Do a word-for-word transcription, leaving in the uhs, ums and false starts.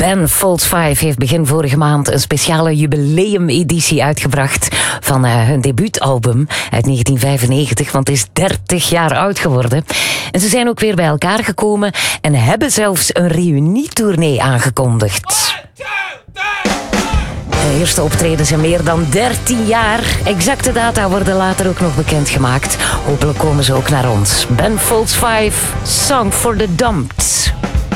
Ben Folds vijf heeft begin vorige maand een speciale jubileumeditie uitgebracht van uh, hun debuutalbum uit negentien vijfennegentig, want het is dertig jaar oud geworden. En ze zijn ook weer bij elkaar gekomen en hebben zelfs een reunietournee aangekondigd. De eerste optredens in meer dan dertien jaar. Exacte data worden later ook nog bekendgemaakt. Hopelijk komen ze ook naar ons. Ben Folds vijf, Song for the Dumped.